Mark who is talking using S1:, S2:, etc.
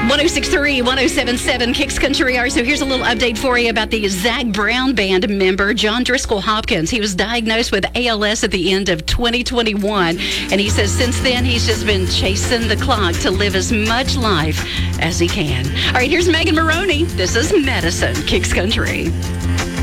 S1: 106.3, 107.7 Kicks Country Hour. So here's a little update for you about the Zac Brown Band member, John Driscoll Hopkins. He was diagnosed with ALS at the end of 2021. And he says since then, he's just been chasing the clock to live as much life as he can. All right, here's Megan Maroney. This is Medicine, Kicks Country.